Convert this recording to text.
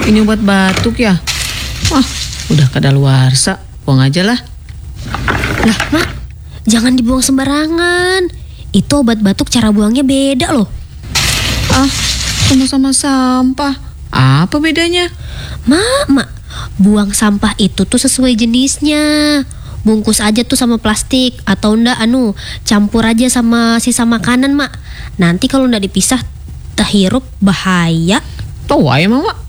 Ini obat batuk ya? Wah, udah kadaluarsa. Buang aja lah. Lah, Mak, jangan dibuang sembarangan. Itu obat batuk cara buangnya beda loh. Ah, sama-sama sampah. Apa bedanya? Mak, buang sampah itu tuh sesuai jenisnya. Bungkus aja tuh sama plastik, atau enggak campur aja sama sisa makanan, Mak. Nanti kalau enggak dipisah, terhirup bahaya. Tahu ya, Mama.